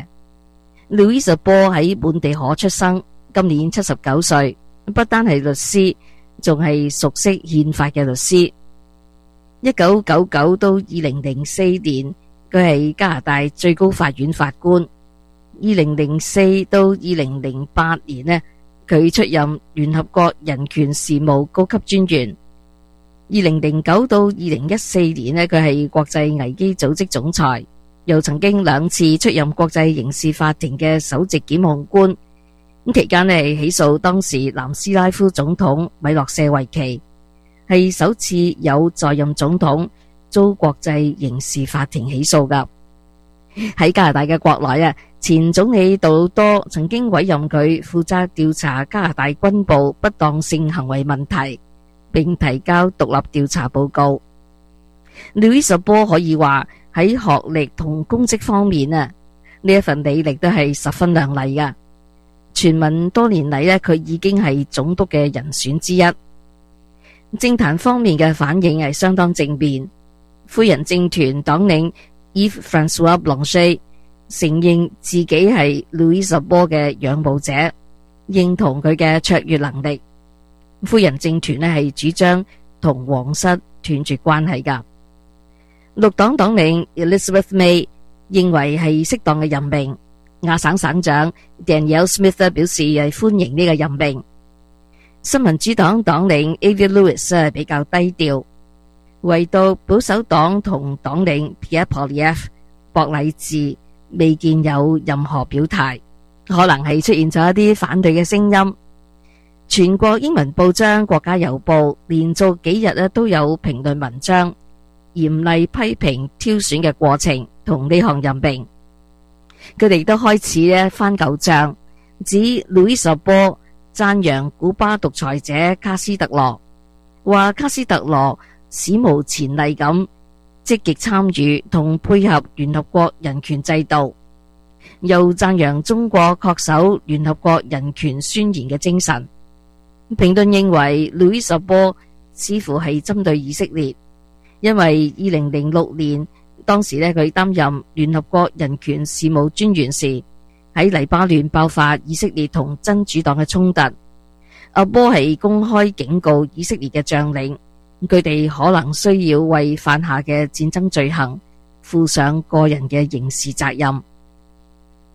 Louise Arbour 喺本地可出生，今年七十九歲，不單係律師，仲係熟悉憲法嘅律師。一九九九到二零零四年，佢係加拿大最高法院法官。二零零四到二零零八年呢，佢出任聯合國人權事務高級專員。二零零九到二零一四年呢，佢係國際危機組織總裁，又曾經兩次出任國際刑事法庭嘅首席檢控官。咁期間呢，起訴當時南斯拉夫總統米洛舍維奇，係首次有在任總統遭國際刑事法庭起訴噶。喺加拿大嘅國內啊，前總理杜魯多曾經委任佢負責調查加拿大軍部不當性行為問題，並提交獨立調查報告。Louise Arbour可以話喺學歷同公職方面啊，呢一份履歷都係十分亮麗噶。傳聞多年嚟呢，佢已經係總督嘅人選之一。政壇方面嘅反應係相當正面，魁人政團黨領Yves-François Blanchet承認自己係 Louise Arbour嘅仰慕者，認同佢嘅卓越能力。魁人政團呢係主張同皇室斷絕關係噶。綠黨黨領 Elizabeth May 認為係適當嘅任命。亞省省長 Danielle Smith 表示係歡迎呢個任命。新民主黨黨領 Avi Lewis 比較低調，唯獨保守黨同黨領 Pierre Poilievre 博禮治未見有任何表態，可能係出現咗一啲反對嘅聲音。全國英文報章《國家郵報》連續幾日咧都有評論文章，嚴厲批評挑選嘅過程同呢項任命。佢哋都開始咧翻舊賬，指 Louise Arbour讚揚古巴獨裁者卡斯特羅，話卡斯特羅史無前例咁積極參與同配合聯合國人權制度，又讚揚中國恪守聯合國人權宣言嘅精神。評論認為 Louise Arbour似乎係針對以色列，因為二零零六年當時咧佢擔任聯合國人權事務專員時，喺黎巴嫩爆發以色列同真主黨嘅衝突。Arbour係公開警告以色列嘅將領，佢哋可能需要為犯下嘅戰爭罪行負上個人嘅刑事責任。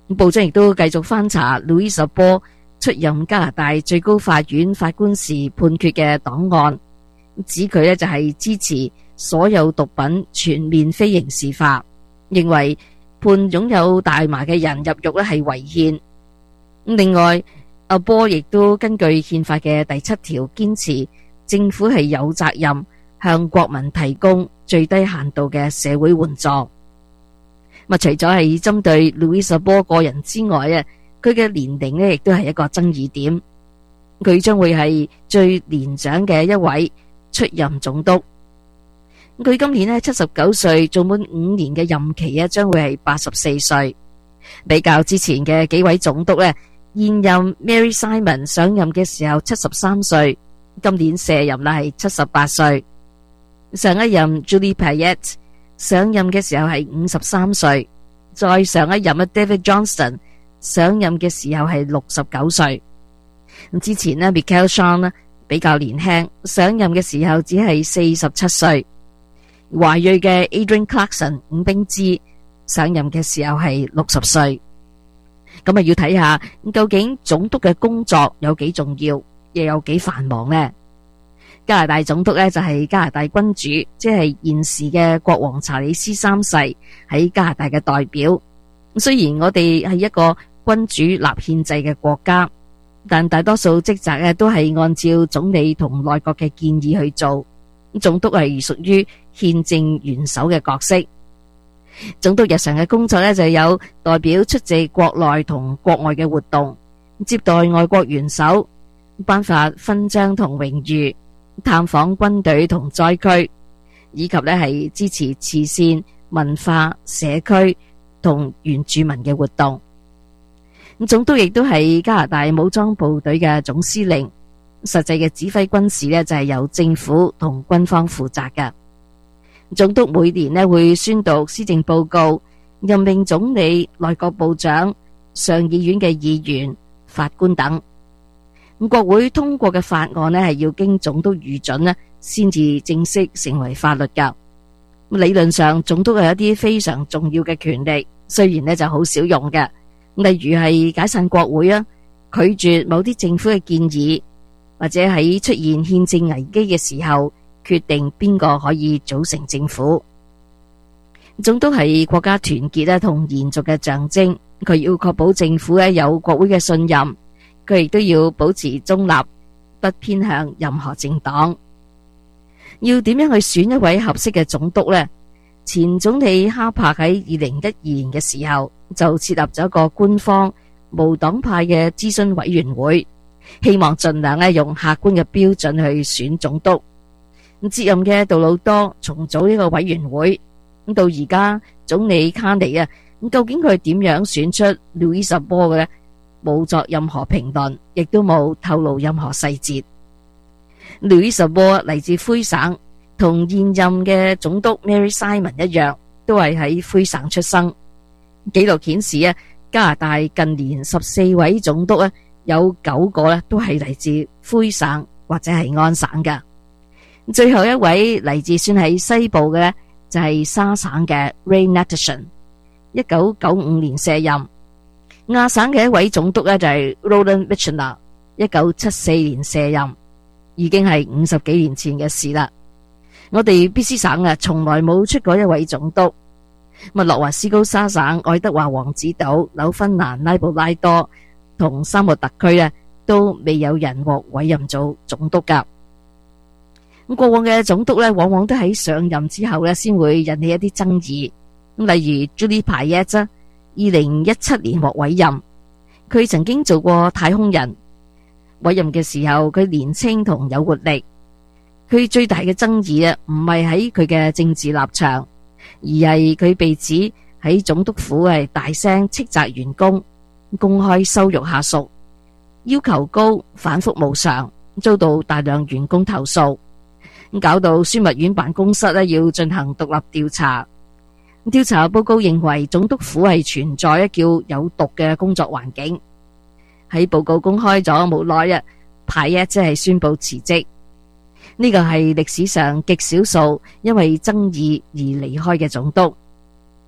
報章亦都繼續翻查路易斯波出任加拿大最高法院法官時判決嘅檔案，指佢呢就係支持所有毒品全面非刑事化，認為判擁有大麻嘅人入獄呢係違憲。另外，阿波亦都根據憲法嘅第七條堅持政府係有責任向國民提供最低限度嘅社會援助。咁除咗係針對路易斯波個人之外啊，佢嘅年齡呢亦都係一個爭議點。佢將會係最年長嘅一位出任總督。佢今年呢七十九歲，做滿五年嘅任期啊，將會係八十四歲。比較之前嘅幾位總督呢，現任 Mary Simon 上任嘅時候七十三歲，今年卸任啦係七十八歲。上一任 Julie Payette 上任嘅時候係五十三歲，再上一任啊 David Johnston 上任嘅時候係六十九歲。之前呢 Michael Shawn 呢比較年輕，上任嘅時候只係四十七歲。華裔嘅 Adrian Clarkson 伍冰芝上任嘅時候係六十歲。咁啊要睇下究竟總督嘅工作有幾重要，又有幾繁忙呢？加拿大總督呢就係加拿大君主，即係現時嘅國王查理斯三世喺加拿大嘅代表。雖然我哋係一個君主立憲制嘅國家，但大多數職責呢都係按照總理同內閣嘅建議去做。總督係屬於憲政元首嘅角色。總督日常嘅工作呢，就有代表出席國內同國外嘅活動，接待外國元首，頒發勳章同榮譽，探訪軍隊同災區，以及呢係支持慈善、文化、社區同原住民嘅活動。咁總督亦都係加拿大武裝部隊嘅總司令。實際嘅指揮軍事呢，就係由政府同軍方負責嘅。總督每年呢會宣讀施政報告，任命總理、內閣部長、上議院嘅議員、法官等。咁國會通過嘅法案呢係要經總督預准呢先至正式成為法律噶。理論上總督係一啲非常重要嘅權力，雖然呢就好少用嘅，例如係解散國會啊，拒絕某啲政府嘅建議，或者喺出現憲政危機嘅時候，決定邊個可以組成政府。總督係國家團結咧同延續嘅象徵，佢要確保政府咧有國會嘅信任，佢亦都要保持中立，不偏向任何政黨。要點樣去選一位合適嘅總督呢？前總理哈柏喺二零一二年嘅時候就設立咗一個官方無黨派嘅諮詢委員會，希望盡量咧用客觀嘅標準去選總督。咁接任嘅杜魯多重組呢個委員會，咁到而家總理卡尼啊，咁究竟佢係點樣選出路易斯波嘅呢？冇作任何評論，亦都冇透露任何細節。路易斯波嚟自魁省，同現任嘅總督 Mary Simon 一樣，都係喺魁省出生。紀錄顯示啊，加拿大近年十四位總督啊，有九個咧都係嚟自魁省或者係安省嘅。最後一位嚟自算喺西部嘅呢，就係沙省嘅 Ray Natterson， 一九九五年卸任。亞省嘅一位總督呢，就係 Roland Michener， 一九七四年卸任，已經係五十幾年前嘅事啦。我哋 B C 省啊，從來冇出過一位總督。咁諾華斯高沙省、愛德華王子島、紐芬蘭、拉布拉多同沙漠特區呢，都未有人獲委任做總督噶。咁過往嘅總督呢，往往都喺上任之後呢，先會引起一啲爭議。咁例如 Julie Payette，二零一七年獲委任，佢曾經做過太空人。委任嘅時候，佢年輕同有活力。佢最大嘅爭議啊，唔係喺佢嘅政治立場，而係佢被指喺總督府係大聲斥責員工，公開羞辱下屬，要求高，反覆無常，遭到大量員工投訴，搞到樞密院辦公室咧要進行獨立調查。調查報告認為總督府係存在一叫有毒嘅工作環境。喺報告公開咗冇耐啊，Payette即係宣布辭職。呢個係歷史上極少數因為爭議而離開嘅總督。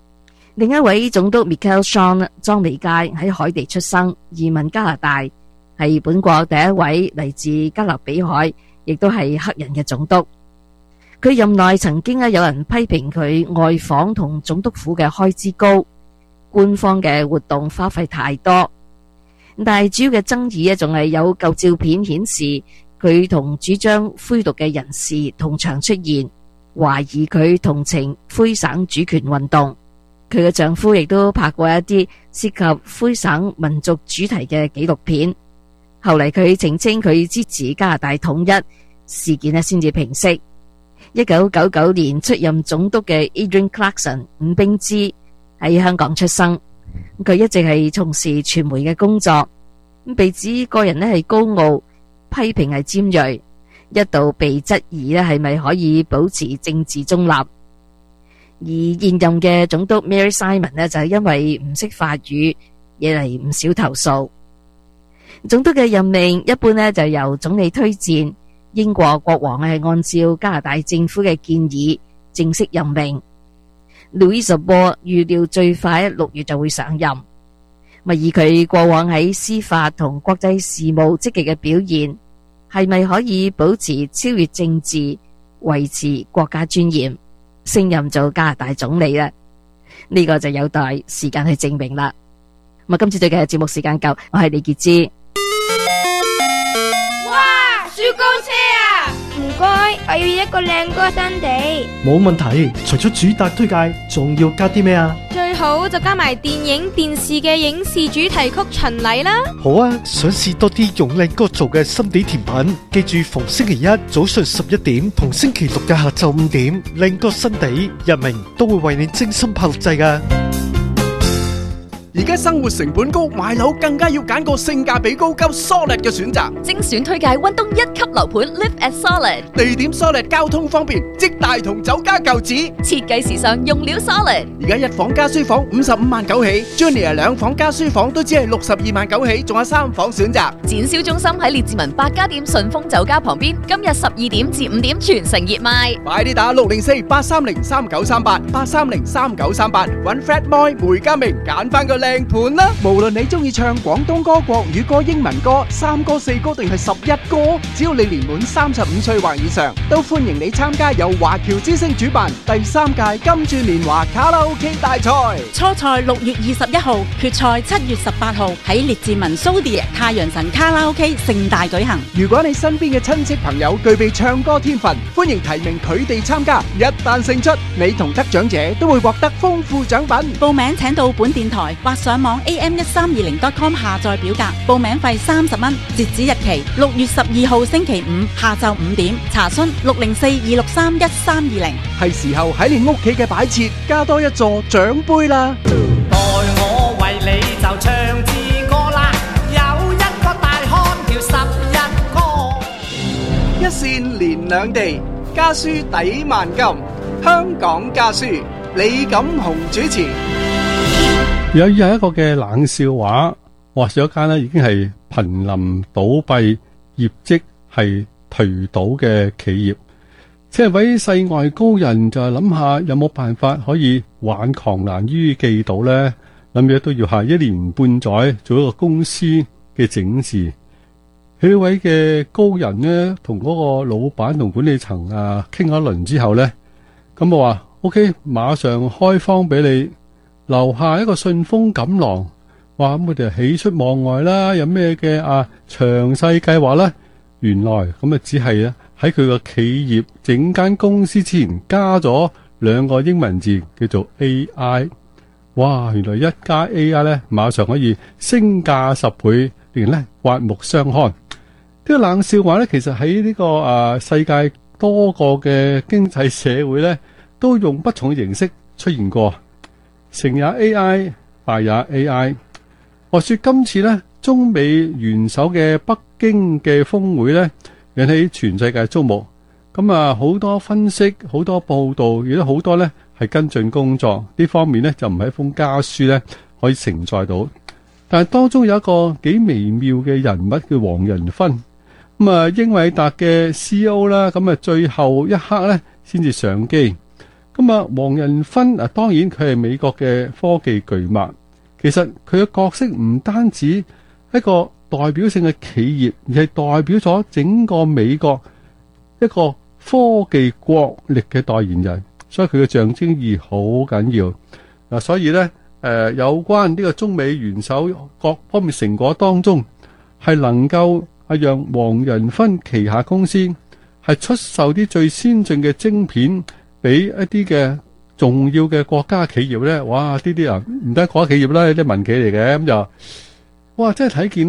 另一位總督 Michael Sean 莊美佳喺海地出生，移民加拿大，係本國第一位嚟自加勒比海，亦都係黑人嘅總督。佢任內曾經有人批評佢外訪同總督府嘅開支高，官方嘅活動花費太多。但係主要嘅爭議咧，仲係有舊照片顯示佢同主張灰獨嘅人士同場出現，懷疑佢同情灰省主權運動。佢嘅丈夫亦都拍過一啲涉及灰省民族主題嘅紀錄片。後嚟佢澄清佢支持加拿大統一，事件咧先至平息。一九九九年出任總督嘅 Adrian Clarkson 伍冰芝喺香港出生，佢一直係從事傳媒嘅工作，被指個人咧係高傲，批評係尖銳，一度被質疑咧係咪可以保持政治中立。而現任嘅總督 Mary Simon 咧就係因為唔識法語，惹嚟唔少投訴。總督嘅任命一般咧就由總理推薦，英國國王係按照加拿大政府嘅建議正式任命。Louisa Ball 預料最快六月就會上任。咪以佢過往喺司法同國際事務積極嘅表現，係咪可以保持超越政治，維持國家尊嚴，升任做加拿大總理呢？呢、這個就有待時間去證明啦。咁啊，今次對嘅節目時間夠，我係李潔芝。 哇，雪糕車啊！唔該，我要一個靚歌新地。 冇問題，除咗主打推介，仲要加啲咩啊？ 最好就加埋電影電視嘅影視主題曲巡禮啦。 好啊，想試多啲用靚歌做嘅心地甜品，記住逢星期一早上十一點同星期六嘅下晝五點，靚歌新地日明都會為你精心拍錄製噶。 而家生活成本高，買樓更加要揀個性價比高、夠 solid 嘅選擇。 精選推介溫東一級樓盤 Live at Solid， 地點 solid， 交通方便，即大同酒家舊址， 設計時尚，用料 solid。 而家一房加書房五十五萬九起 ，Junior 兩房加書房都只係六十二萬九起，仲有三房選擇。 展銷中心喺列治文百家店順豐酒家旁邊，今日十二點至五點全城熱賣。 快啲打六零四八三零三九三八八三零三九三八，揾 Fred Moy 梅家明揀翻個靚盤啦！無論你中意唱廣東歌、國語歌、英文歌、三歌、四歌定係十一歌，只要你年滿三十五歲或以上，都歡迎你參加由華僑之聲主辦第三屆金鑽年華卡拉 OK 大賽。 初賽六月二十一號，決賽七月十八號喺列治文蘇迪太陽神卡拉 OK 盛大舉行。 如果你身邊嘅親戚朋友具備唱歌天分，歡迎提名佢哋參加。一旦勝出，你同得獎者都會獲得豐富獎品。 報名請到本電台或上網 A M 一三二零 dot com 下載表格，報名費三十蚊，截止日期六月十二號星期五下晝五點，查詢六零四二六三一三二零。 係時候喺你屋企嘅擺設加多一座獎杯啦！ 待我為你就唱支歌啦，有一個大漢叫十一哥， 一線連兩地，家書抵萬金，香港家書李錦雄主持。 有以下一個嘅冷笑話，話說一間咧已經係瀕臨倒閉、業績係頹倒嘅企業，即係位世外高人就係諗下有冇辦法可以挽狂瀾於既倒呢？諗嘢都要下一年半載做一個公司嘅整治。呢位嘅高人呢，同嗰個老闆同管理層啊傾咗一輪之後呢，咁我話 OK， 馬上開荒俾你。留下一個信封錦囊，話咁佢哋喜出望外啦，有咩嘅啊詳細計劃啦？原來咁啊，只係咧喺佢個企業整間公司之前加咗兩個英文字，叫做 A I。哇！原來一加 A I 咧，馬上可以升價十倍，令人咧刮目相看。呢個冷笑話咧，其實喺呢個啊世界多個嘅經濟社會咧，都用不同嘅形式出現過。成也 A I， 敗也 A I。話說今次呢，中美元首嘅北京嘅峰會呢，引起全世界矚目。咁啊，好多分析，好多報道，亦都好多呢係跟進工作。呢方面呢，就唔係一封家書呢可以承載到。但係當中有一個幾微妙嘅人物叫黃仁勳。咁啊，英偉達嘅 C E O 啦，咁啊最後一刻呢先至上機。 咁啊，黃仁勳啊，當然佢係美國嘅科技巨擘，其實佢嘅角色唔單止一個代表性嘅企業，而係代表咗整個美國一個科技國力嘅代言人，所以佢嘅象徵意義好緊要嗱。所以咧，誒、呃、有關呢個中美元首各方面成果當中，係能夠係讓黃仁勳旗下公司係出售啲最先進嘅晶片俾一啲嘅重要嘅國家企業咧，哇！呢啲啊唔得國家企業啦，啲民企嚟嘅，咁就哇，真係睇見。